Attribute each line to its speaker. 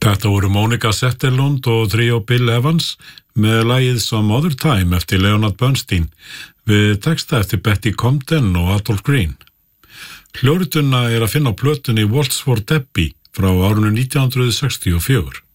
Speaker 1: Þetta voru Monica Zetterlund og tríó Bill Evans með lagið Some Other Time eftir Leonard Bernstein við texta eftir Betty Comden og Adolph Green. Hljórituna að finna á plötunni Waltz for Debbie frá árinu 1964.